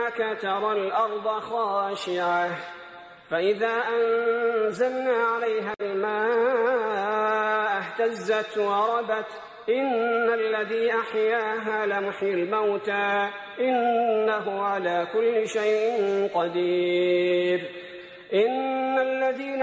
إنك ترى الأرض خاشعة فإذا أنزلنا عليها الماء اهتزت وربت إن الذي أحياها لمحيي الموتى إنه على كل شيء قدير. إن الذين